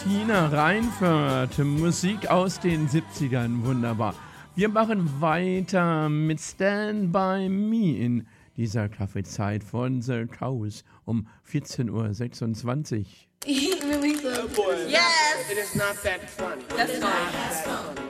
Tina Reinfeldt, Musik aus den 70ern, wunderbar. Wir machen weiter mit Stand By Me in dieser Kaffeezeit von The Cows um 14.26 Uhr. Really? Oh boy. Yes. It is not that funny. That's fine.